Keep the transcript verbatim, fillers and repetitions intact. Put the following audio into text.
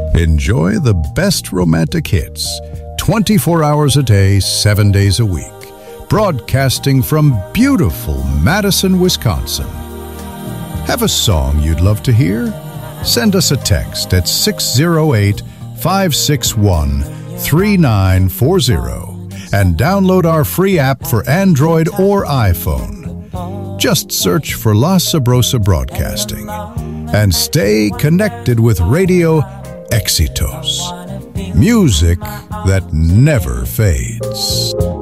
Enjoy the best romantic hits, twenty-four hours a day, seven days a week. Broadcasting from beautiful Madison, Wisconsin. Have a song you'd love to hear? Send us a text at six oh eight, five six one, three nine four zero and download our free app for Android or iPhone. Just search for La Sabrosa Broadcasting and stay connected with Radio Éxitos. Music that never fades.